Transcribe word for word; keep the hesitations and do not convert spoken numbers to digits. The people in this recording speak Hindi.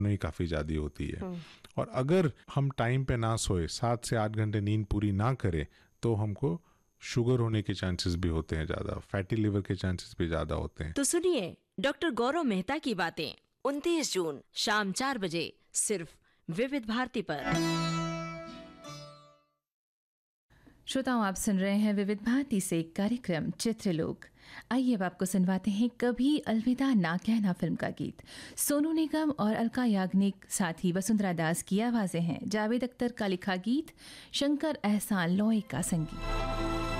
नहीं काफ़ी ज़्यादा होती है। और अगर हम टाइम पे ना सोए, सात से आठ घंटे नींद पूरी ना करें, तो हमको शुगर होने के चांसेस भी होते हैं ज़्यादा, फैटी लिवर के चांसेस भी ज़्यादा होते हैं। तो सुनिए डॉक्टर गौरव मेहता की बातें उनतीस जून शाम चार बजे सिर्फ विविध भारती पर। श्रोताओं, आप सुन रहे हैं विविध भारती से कार्यक्रम चित्रलोक। आइए अब आपको सुनवाते हैं कभी अलविदा ना कहना फिल्म का गीत। सोनू निगम और अलका याग्निक, साथ ही वसुंधरा दास की आवाजें हैं। जावेद अख्तर का लिखा गीत, शंकर एहसान लॉय का संगीत।